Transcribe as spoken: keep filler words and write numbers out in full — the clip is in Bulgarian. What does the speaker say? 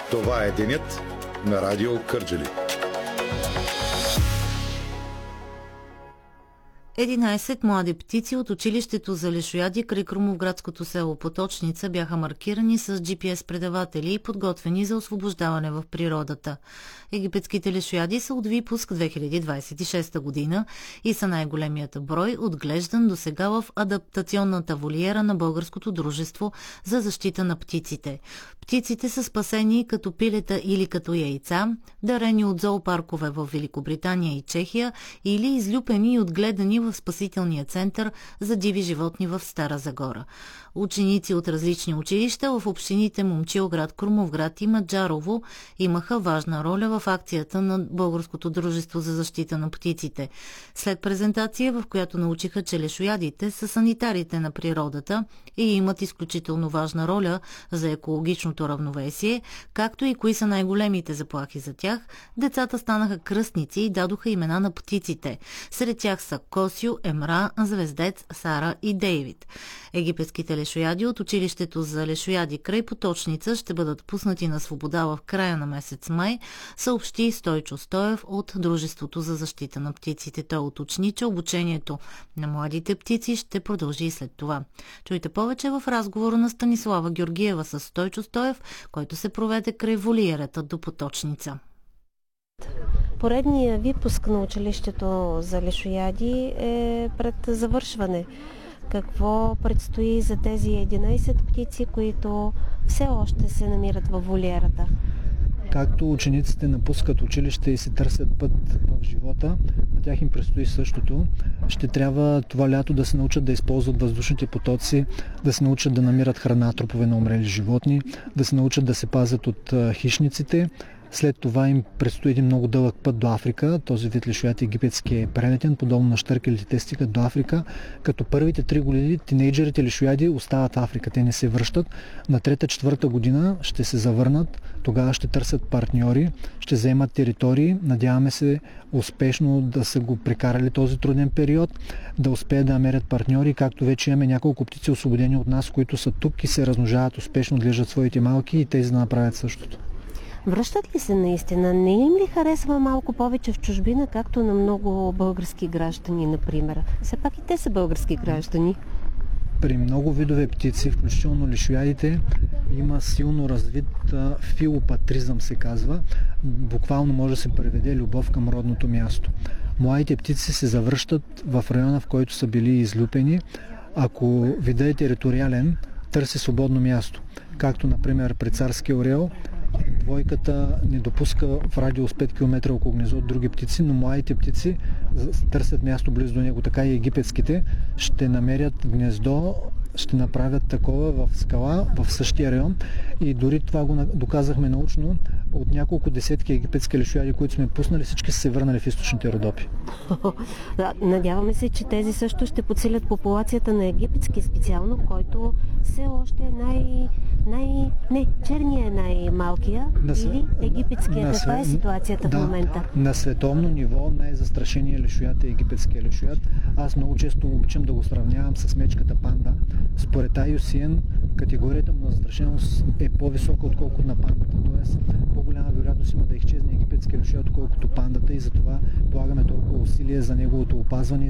Това е денят на Радио Кърджали. единайсет млади птици от училището за лешояди край крумовградското село Поточница бяха маркирани с джи пи ес предаватели и подготвени за освобождаване в природата. Египетските лешояди са от випуск две хиляди двадесет и шеста година и са най-големият брой, отглеждан до сега в адаптационната волиера на Българското дружество за защита на птиците. Птиците са спасени като пилета или като яйца, дарени от зоопаркове в Великобритания и Чехия или излюпени и отгледани в спасителния център за диви животни в Стара Загора. Ученици от различни училища в общините Момчилград, Крумовград и Маджарово имаха важна роля в акцията на Българското дружество за защита на птиците. След презентация, в която научиха, че лешоядите са санитарите на природата и имат изключително важна роля за екологичното равновесие, както и кои са най-големите заплахи за тях, децата станаха кръстници и дадоха имена на птиците. Сред тях са Косио, Емра, Звездец, Сара и Дейвид. Египетските лешояди от училището за лешояди край Поточница ще бъдат пуснати на свобода в края на месец май, съобщи Стойчо Стоев от Дружеството за защита на птиците. Той уточни, че обучението на младите птици ще продължи и след това. Чуйте повече в разговора на Станислава Георгиева с Стойчо Стоев, който се проведе край волиерата до Поточница. Поредният випуск на училището за лешояди е пред завършване. Какво предстои за тези единайсет птици, които все още се намират във волиерата? Както учениците напускат училище и се търсят път в живота, на тях им предстои същото. Ще трябва това лято да се научат да използват въздушните потоци, да се научат да намират храна, трупове на умрели животни, да се научат да се пазят от хищниците. След това им предстои един много дълъг път до Африка. Този вид лешояд египетски е прелетен, подобно на щъркелите, те стигат до Африка. Като първите три години тинейджерите лешояди остават в Африка, те не се връщат. На трета-четвърта година ще се завърнат, тогава ще търсят партньори, ще заемат територии. Надяваме се успешно да са го прекарали този труден период, да успеят да намерят партньори, както вече имаме няколко птици освободени от нас, които са тук и се размножават успешно, отглеждат своите малки и тези да направят същото. Връщат ли се наистина? Не им ли харесва малко повече в чужбина, както на много български граждани, например? Все пак и те са български граждани. При много видове птици, включително лешоядите, има силно развит филопатризъм, се казва. Буквално може да се преведе любов към родното място. Младите птици се завръщат в района, в който са били излюпени. Ако видът е териториален, търси свободно място. Както, например, при царския орел, двойката не допуска в радиус пет километра около гнездо от други птици, но младите птици търсят място близо до него. Така и египетските ще намерят гнездо, ще направят такова в скала, в същия район. И дори това го доказахме научно. От няколко десетки египетски лешояди, които сме пуснали, всички са се върнали в източните Родопи. Надяваме се, че тези също ще подсилят популацията на египетски специално, който все още е най... най... Не, черния е най-малкия на, или египетския. На, Каква е ситуацията да, в момента? На световно ниво най-застрашеният лешояд е египетския лешояд. Аз много често обичам да го сравнявам с мечката панда. Според ай ю си ен категорията му на застрашеност е по-висока, отколкото на пандата. Тоест, по-голяма вероятност има да изчезне египетския лешояд, отколкото пандата, и затова полагаме толкова усилия за неговото опазване.